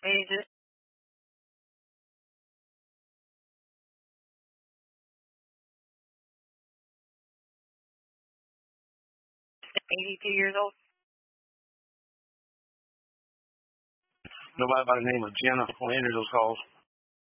Ages 82 years old. Nobody by the name of Jenna will enter those calls.